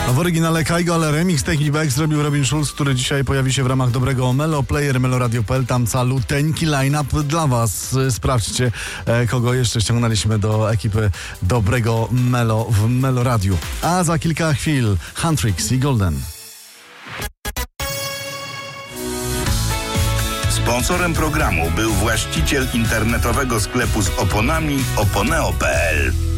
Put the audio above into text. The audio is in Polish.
W oryginale Kaigo, ale remix Take Me Back zrobił Robin Schulz, który dzisiaj pojawi się w ramach dobrego Melo Player, meloradio.pl. Tam caluteńki line-up dla was. Sprawdźcie, kogo jeszcze ściągnęliśmy do ekipy dobrego Melo w Meloradiu. A za kilka chwil Huntrix i Golden. Sponsorem programu był właściciel internetowego sklepu z oponami oponeo.pl.